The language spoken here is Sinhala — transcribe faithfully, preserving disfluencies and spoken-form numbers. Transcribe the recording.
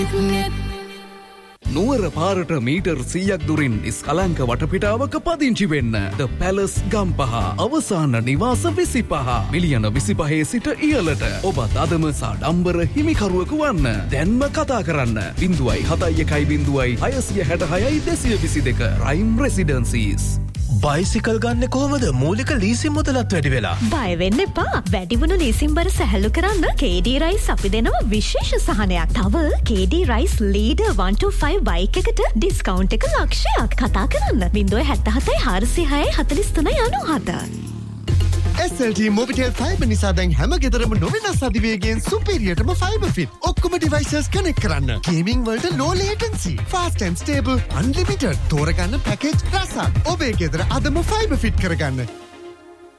නුවර පාරට මීටර් සීයක් දුරින් ස්කලංක වටපිටාවක පදිංචි වෙන්න. ද පැලස් ගම්පහ අවසාන නිවාස විසිපහ මිලියන විසිපහේ සිට ඉහළට. ඔබත් අදම සාඩම්බර හිමිකරුවකු වන්න. දැන්ම කතා කරන්න බිඳුවයි හතයි එකයි බිඳුවයි හයසිය හැට හයයි දෙසිය විසි දෙක රයිම් රෙසිඩන්සීස්. බයිසිකල් ගන්න කොහොමද මූලික ලීසින් මුදලත් වැඩි වෙලා? බය වෙන්න එපා. වැඩිවුණු ලීසින් බර සැහැල්ලු කරන්න කේඩී රයිස් අපි දෙනවා විශේෂ සහනයක්. තව KD rice leader one two five bike එකට ඩිස්කවුන්ට් එක ලක්ෂයක්. කතා කරන්න බිංදුව හැත්තෑ හතයි හාරසිය හයයි හතළිස් තුනයි අනූහත. S L T Mobitel Fiber නිසා දැන් හැම ගෙදරම නොවෙනස් අධිවේගයෙන් සුපිරියටම ෆයිබර් ෆිට. ඔක්කොම ඩිවයිසස් කනෙක්ට් කරන්න. ගේමින් වලට low latency, fast and stable, unlimited. තෝරගන්න පැකේජ් රසක්. ඔබේ ගෙදර අදම ෆයිබර් ෆිට කරගන්න.